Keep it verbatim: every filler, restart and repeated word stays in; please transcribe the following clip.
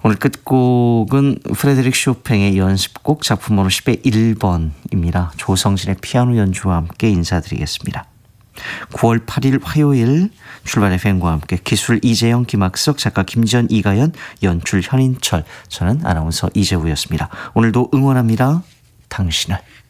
오늘 끝곡은 프레드릭 쇼팽의 연습곡 작품번호 십의 일 번입니다. 조성진의 피아노 연주와 함께 인사드리겠습니다. 구월 팔일 화요일 출발 에프엠과 함께 기술 이재영, 김학석, 작가 김지연, 이가연, 연출 현인철, 저는 아나운서 이재우였습니다. 오늘도 응원합니다. 당신을.